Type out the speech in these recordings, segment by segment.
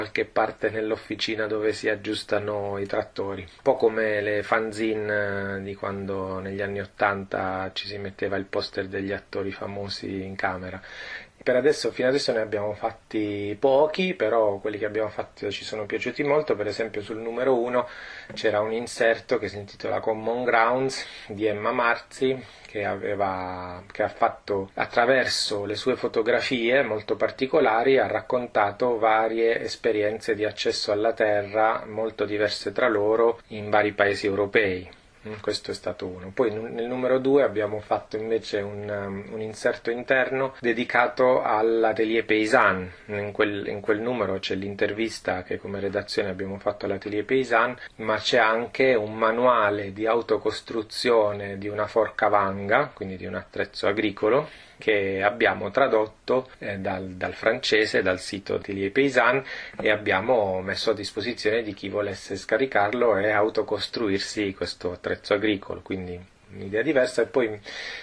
qualche parte nell'officina dove si aggiustano i trattori, un po' come le fanzine di quando negli anni '80 ci si metteva il poster degli attori famosi in camera. Per adesso, fino adesso ne abbiamo fatti pochi, però quelli che abbiamo fatto ci sono piaciuti molto. Per esempio sul numero 1 c'era un inserto che si intitola Common Grounds di Emma Marzi, che ha fatto, attraverso le sue fotografie molto particolari, ha raccontato varie esperienze di accesso alla Terra molto diverse tra loro in vari paesi europei. Questo è stato uno. Poi nel numero 2 abbiamo fatto invece un inserto interno dedicato all'Atelier Paysanne. In quel numero c'è l'intervista che come redazione abbiamo fatto all'Atelier Paysanne, ma c'è anche un manuale di autocostruzione di una forca vanga, quindi di un attrezzo agricolo, che abbiamo tradotto dal francese, dal sito Atelier Paysanne, e abbiamo messo a disposizione di chi volesse scaricarlo e autocostruirsi questo attrezzo agricolo, quindi un'idea diversa. E poi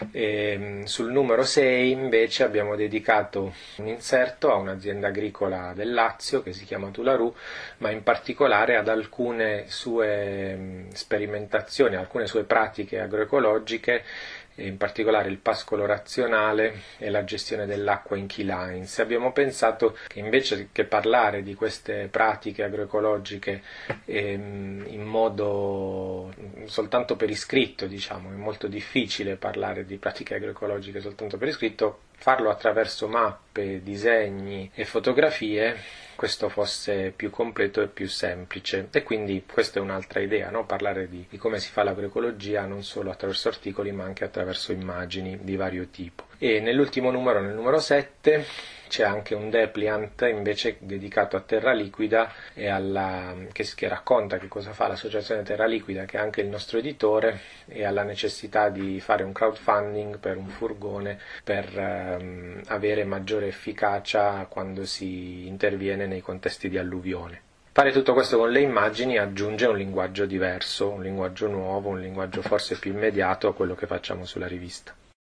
sul numero 6 invece abbiamo dedicato un inserto a un'azienda agricola del Lazio che si chiama Tularu, ma in particolare ad alcune sue sperimentazioni, alcune sue pratiche agroecologiche, in particolare il pascolo razionale e la gestione dell'acqua in key lines. Abbiamo pensato che invece che parlare di queste pratiche agroecologiche in modo soltanto per iscritto, diciamo, è molto difficile parlare di pratiche agroecologiche soltanto per iscritto, farlo attraverso mappe, disegni e fotografie, questo fosse più completo e più semplice. E quindi questa è un'altra idea, no? Parlare di come si fa l'agroecologia non solo attraverso articoli ma anche attraverso immagini di vario tipo. E nell'ultimo numero, nel numero 7, c'è anche un depliant invece dedicato a Terra Liquida e che racconta che cosa fa l'associazione Terra Liquida, che è anche il nostro editore, e alla necessità di fare un crowdfunding per un furgone per avere maggiore efficacia quando si interviene nei contesti di alluvione. Fare tutto questo con le immagini aggiunge un linguaggio diverso, un linguaggio nuovo, un linguaggio forse più immediato a quello che facciamo sulla rivista.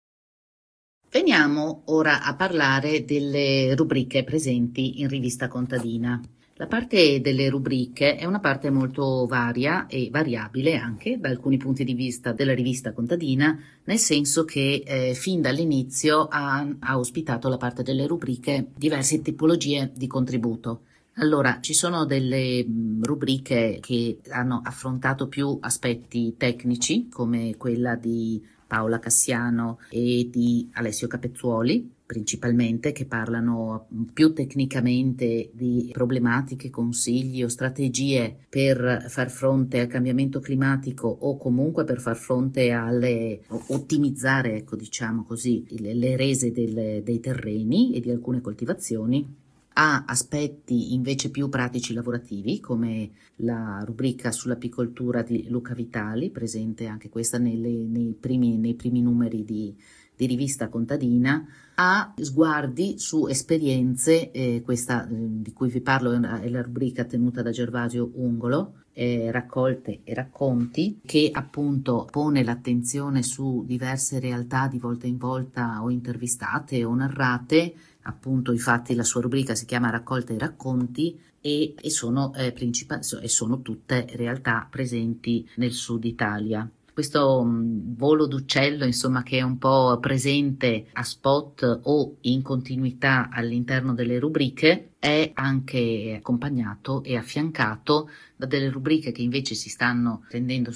Veniamo ora a parlare delle rubriche presenti in Rivista Contadina. La parte delle rubriche è una parte molto varia e variabile anche da alcuni punti di vista della Rivista Contadina, nel senso che fin dall'inizio ha ospitato la parte delle rubriche diverse tipologie di contributo. Allora, ci sono delle rubriche che hanno affrontato più aspetti tecnici, come quella di Paola Cassiano e di Alessio Capezzuoli, principalmente, che parlano più tecnicamente di problematiche, consigli o strategie per far fronte al cambiamento climatico o comunque per far fronte ottimizzare, ecco, diciamo così, le rese dei terreni e di alcune coltivazioni. Ha aspetti invece più pratici lavorativi, come la rubrica sull'apicoltura di Luca Vitali, presente anche questa nei primi numeri di Rivista Contadina. Ha sguardi su esperienze, questa di cui vi parlo è la rubrica tenuta da Gervasio Ungolo, raccolte e racconti, che appunto pone l'attenzione su diverse realtà di volta in volta o intervistate o narrate. Appunto, infatti la sua rubrica si chiama Raccolte e racconti e sono tutte realtà presenti nel sud Italia. Questo volo d'uccello, insomma, che è un po' presente a spot o in continuità all'interno delle rubriche, è anche accompagnato e affiancato da delle rubriche che invece si stanno rendendo,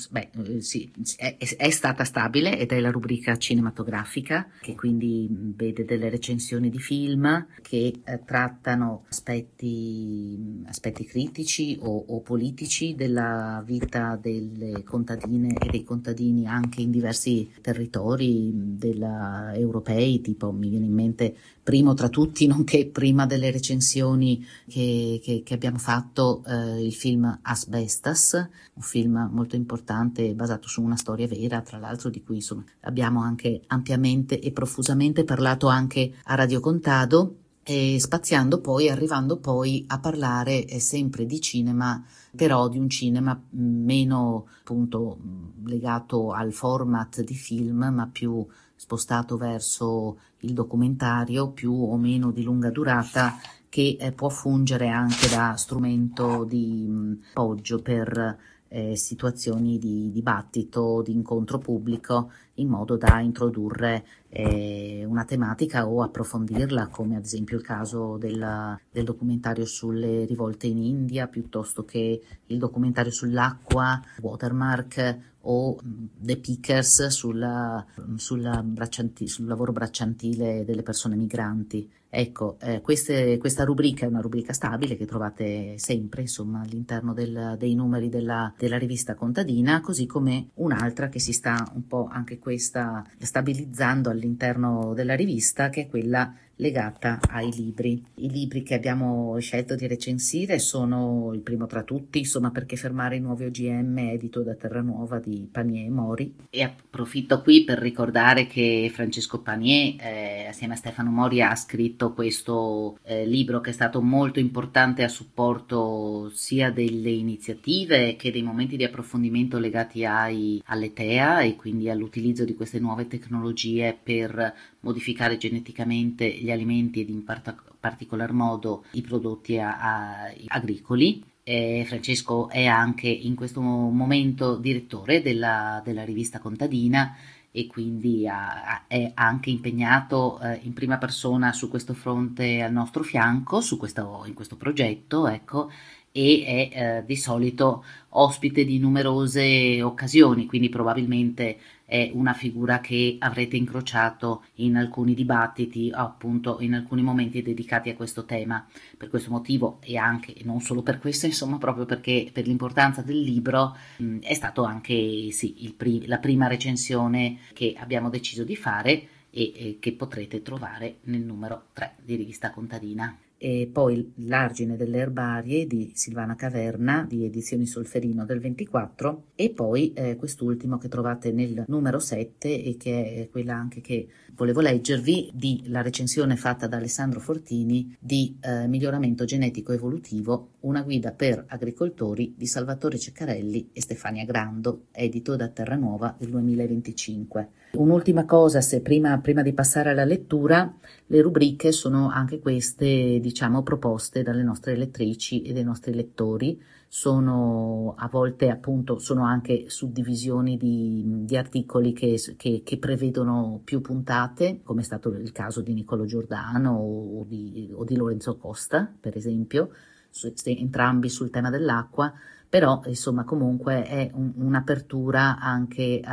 è stata stabile, ed è la rubrica cinematografica, che quindi vede delle recensioni di film che trattano aspetti critici o politici della vita delle contadine e dei contadini anche in diversi territori europei, tipo mi viene in mente primo tra tutti, nonché prima delle recensioni che abbiamo fatto, il film Asbestas, un film molto importante basato su una storia vera, tra l'altro, di cui insomma abbiamo anche ampiamente e profusamente parlato anche a Radio Contado, e arrivando poi a parlare sempre di cinema, però di un cinema meno appunto legato al format di film, ma più spostato verso il documentario, più o meno di lunga durata, che può fungere anche da strumento di appoggio per situazioni di dibattito, di incontro pubblico, in modo da introdurre una tematica o approfondirla, come ad esempio il caso del documentario sulle rivolte in India, piuttosto che il documentario sull'acqua, Watermark, o The Pickers sul lavoro bracciantile delle persone migranti. Ecco, questa rubrica è una rubrica stabile che trovate sempre, insomma, all'interno dei numeri della rivista contadina, così come un'altra che si sta un po' anche questa stabilizzando all'interno della rivista, che è quella legata ai libri. I libri che abbiamo scelto di recensire sono il primo tra tutti, insomma, Perché fermare i nuovi OGM, edito da Terranuova di Panier e Mori. E approfitto qui per ricordare che Francesco Panier, assieme a Stefano Mori, ha scritto questo libro che è stato molto importante a supporto sia delle iniziative che dei momenti di approfondimento legati alle TEA e quindi all'utilizzo di queste nuove tecnologie per modificare geneticamente gli alimenti ed in particolar modo i prodotti agricoli. Francesco è anche in questo momento direttore della rivista contadina e quindi è anche impegnato in prima persona su questo fronte al nostro fianco, in questo progetto, ecco, e è di solito ospite di numerose occasioni, quindi probabilmente è una figura che avrete incrociato in alcuni dibattiti, appunto in alcuni momenti dedicati a questo tema. Per questo motivo e anche non solo per questo, insomma, proprio perché per l'importanza del libro è stato anche la prima recensione che abbiamo deciso di fare e che potrete trovare nel numero 3 di Rivista Contadina. E poi L'argine delle erbarie di Silvana Caverna di Edizioni Solferino del 24 e poi quest'ultimo che trovate nel numero 7 e che è quella anche che volevo leggervi, di la recensione fatta da Alessandro Fortini di Miglioramento genetico evolutivo, una guida per agricoltori di Salvatore Ceccarelli e Stefania Grando, edito da Terranuova del 2025. Un'ultima cosa, se prima di passare alla lettura, le rubriche sono anche queste, diciamo, proposte dalle nostre lettrici e dai nostri lettori. Sono a volte appunto sono anche suddivisioni di articoli che prevedono più puntate, come è stato il caso di Niccolò Giordano o di Lorenzo Costa, per esempio, entrambi sul tema dell'acqua. Però insomma comunque è un'apertura anche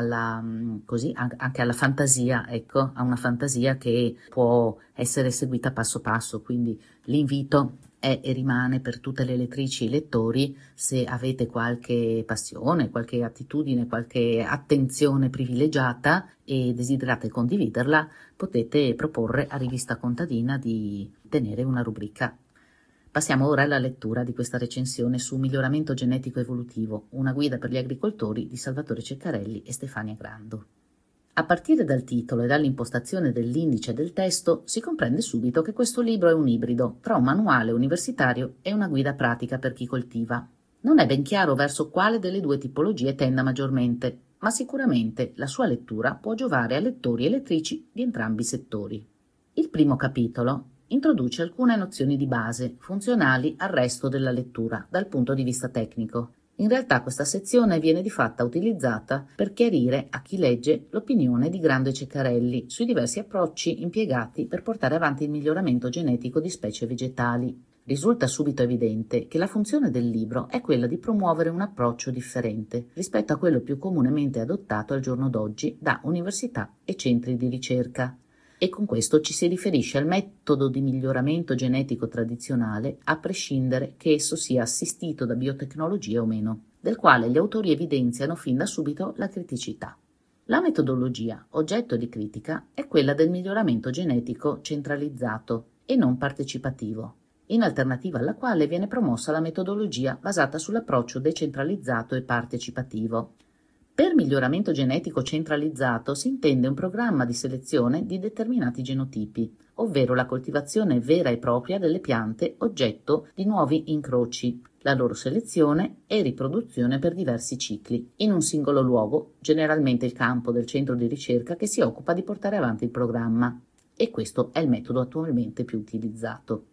anche alla fantasia, ecco, a una fantasia che può essere seguita passo passo, quindi l'invito è e rimane per tutte le lettrici e lettori, se avete qualche passione, qualche attitudine, qualche attenzione privilegiata e desiderate condividerla, potete proporre a Rivista Contadina di tenere una rubrica. Passiamo ora alla lettura di questa recensione su Miglioramento genetico evolutivo, una guida per gli agricoltori di Salvatore Ceccarelli e Stefania Grando. A partire dal titolo e dall'impostazione dell'indice del testo si comprende subito che questo libro è un ibrido tra un manuale universitario e una guida pratica per chi coltiva. Non è ben chiaro verso quale delle due tipologie tenda maggiormente, ma sicuramente la sua lettura può giovare a lettori e lettrici di entrambi i settori. Il primo capitolo introduce alcune nozioni di base, funzionali al resto della lettura dal punto di vista tecnico. In realtà questa sezione viene di fatto utilizzata per chiarire a chi legge l'opinione di Grando e Ceccarelli sui diversi approcci impiegati per portare avanti il miglioramento genetico di specie vegetali. Risulta subito evidente che la funzione del libro è quella di promuovere un approccio differente rispetto a quello più comunemente adottato al giorno d'oggi da università e centri di ricerca. E con questo ci si riferisce al metodo di miglioramento genetico tradizionale, a prescindere che esso sia assistito da biotecnologie o meno, del quale gli autori evidenziano fin da subito la criticità. La metodologia, oggetto di critica, è quella del miglioramento genetico centralizzato e non partecipativo, in alternativa alla quale viene promossa la metodologia basata sull'approccio decentralizzato e partecipativo. Per miglioramento genetico centralizzato si intende un programma di selezione di determinati genotipi, ovvero la coltivazione vera e propria delle piante oggetto di nuovi incroci, la loro selezione e riproduzione per diversi cicli, in un singolo luogo, generalmente il campo del centro di ricerca che si occupa di portare avanti il programma. E questo è il metodo attualmente più utilizzato.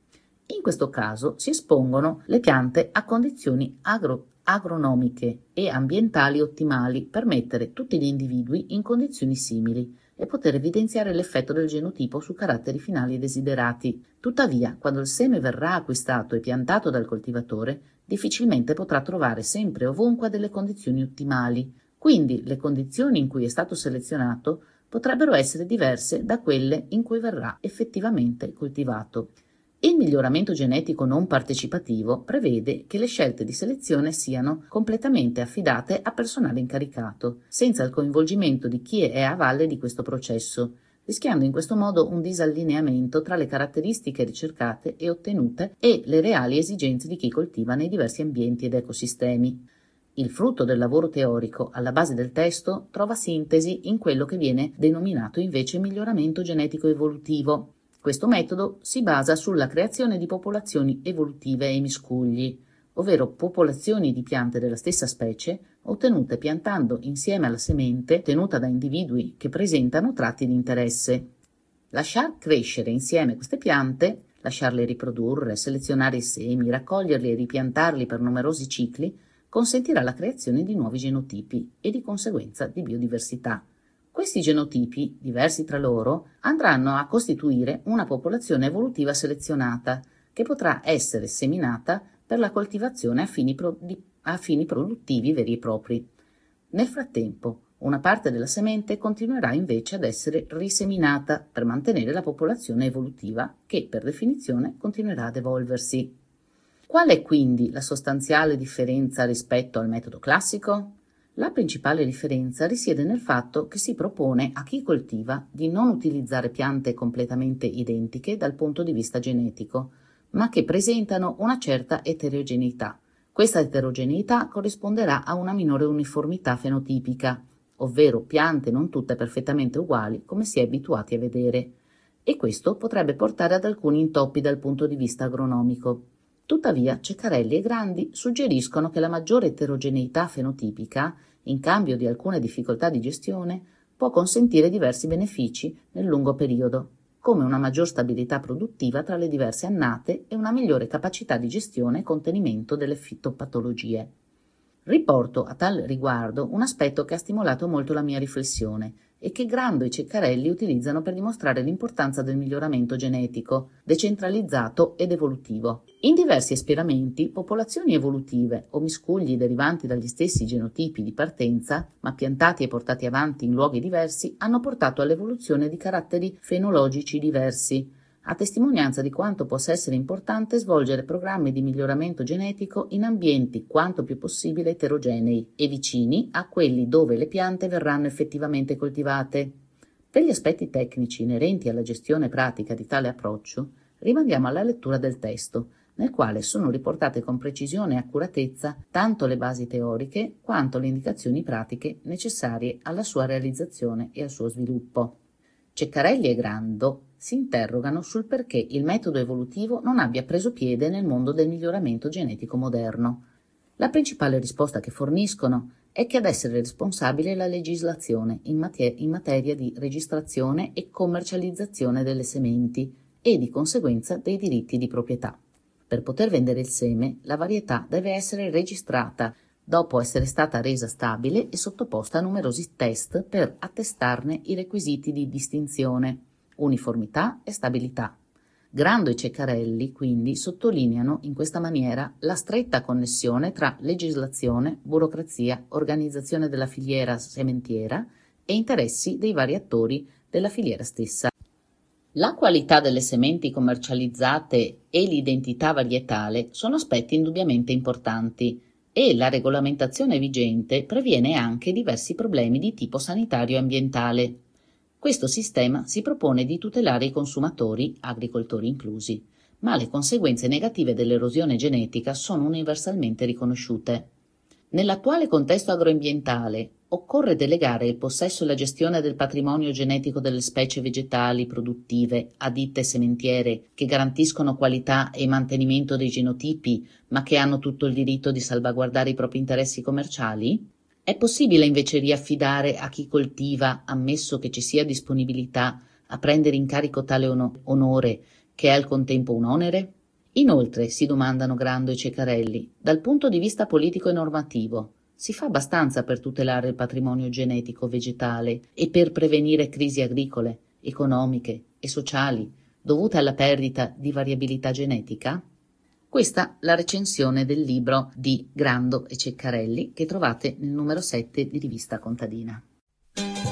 In questo caso si espongono le piante a condizioni agronomiche e ambientali ottimali per mettere tutti gli individui in condizioni simili e poter evidenziare l'effetto del genotipo su caratteri finali desiderati. Tuttavia, quando il seme verrà acquistato e piantato dal coltivatore, difficilmente potrà trovare sempre e ovunque delle condizioni ottimali. Quindi le condizioni in cui è stato selezionato potrebbero essere diverse da quelle in cui verrà effettivamente coltivato. Il miglioramento genetico non partecipativo prevede che le scelte di selezione siano completamente affidate a personale incaricato, senza il coinvolgimento di chi è a valle di questo processo, rischiando in questo modo un disallineamento tra le caratteristiche ricercate e ottenute e le reali esigenze di chi coltiva nei diversi ambienti ed ecosistemi. Il frutto del lavoro teorico alla base del testo trova sintesi in quello che viene denominato invece miglioramento genetico evolutivo. Questo metodo si basa sulla creazione di popolazioni evolutive ai miscugli, ovvero popolazioni di piante della stessa specie ottenute piantando insieme alla semente tenuta da individui che presentano tratti di interesse. Lasciar crescere insieme queste piante, lasciarle riprodurre, selezionare i semi, raccoglierli e ripiantarli per numerosi cicli, consentirà la creazione di nuovi genotipi e di conseguenza di biodiversità. Questi genotipi, diversi tra loro, andranno a costituire una popolazione evolutiva selezionata che potrà essere seminata per la coltivazione a fini produttivi veri e propri. Nel frattempo, una parte della semente continuerà invece ad essere riseminata per mantenere la popolazione evolutiva che, per definizione, continuerà ad evolversi. Qual è quindi la sostanziale differenza rispetto al metodo classico? La principale differenza risiede nel fatto che si propone a chi coltiva di non utilizzare piante completamente identiche dal punto di vista genetico, ma che presentano una certa eterogeneità. Questa eterogeneità corrisponderà a una minore uniformità fenotipica, ovvero piante non tutte perfettamente uguali come si è abituati a vedere, e questo potrebbe portare ad alcuni intoppi dal punto di vista agronomico. Tuttavia, Ceccarelli e Grandi suggeriscono che la maggiore eterogeneità fenotipica, in cambio di alcune difficoltà di gestione, può consentire diversi benefici nel lungo periodo, come una maggior stabilità produttiva tra le diverse annate e una migliore capacità di gestione e contenimento delle fitopatologie. Riporto a tal riguardo un aspetto che ha stimolato molto la mia riflessione e che Grando e Ceccarelli utilizzano per dimostrare l'importanza del miglioramento genetico, decentralizzato ed evolutivo. In diversi esperimenti, popolazioni evolutive o miscugli derivanti dagli stessi genotipi di partenza, ma piantati e portati avanti in luoghi diversi, hanno portato all'evoluzione di caratteri fenologici diversi, a testimonianza di quanto possa essere importante svolgere programmi di miglioramento genetico in ambienti quanto più possibile eterogenei e vicini a quelli dove le piante verranno effettivamente coltivate. Per gli aspetti tecnici inerenti alla gestione pratica di tale approccio, rimandiamo alla lettura del testo, nel quale sono riportate con precisione e accuratezza tanto le basi teoriche quanto le indicazioni pratiche necessarie alla sua realizzazione e al suo sviluppo. Ceccarelli e Grando si interrogano sul perché il metodo evolutivo non abbia preso piede nel mondo del miglioramento genetico moderno. La principale risposta che forniscono è che ad essere responsabile è la legislazione in materia di registrazione e commercializzazione delle sementi e di conseguenza dei diritti di proprietà. Per poter vendere il seme, la varietà deve essere registrata dopo essere stata resa stabile e sottoposta a numerosi test per attestarne i requisiti di distinzione, uniformità e stabilità. Grando e Ceccarelli, quindi, sottolineano in questa maniera la stretta connessione tra legislazione, burocrazia, organizzazione della filiera sementiera e interessi dei vari attori della filiera stessa. La qualità delle sementi commercializzate e l'identità varietale sono aspetti indubbiamente importanti e la regolamentazione vigente previene anche diversi problemi di tipo sanitario e ambientale. Questo sistema si propone di tutelare i consumatori, agricoltori inclusi, ma le conseguenze negative dell'erosione genetica sono universalmente riconosciute. Nell'attuale contesto agroambientale occorre delegare il possesso e la gestione del patrimonio genetico delle specie vegetali produttive a ditte sementiere che garantiscono qualità e mantenimento dei genotipi, ma che hanno tutto il diritto di salvaguardare i propri interessi commerciali? È possibile invece riaffidare a chi coltiva, ammesso che ci sia disponibilità, a prendere in carico tale onore, che è al contempo un onere? Inoltre, si domandano Grando e Ceccarelli, dal punto di vista politico e normativo, si fa abbastanza per tutelare il patrimonio genetico vegetale e per prevenire crisi agricole, economiche e sociali dovute alla perdita di variabilità genetica? Questa la recensione del libro di Grando e Ceccarelli che trovate nel numero 7 di Rivista Contadina.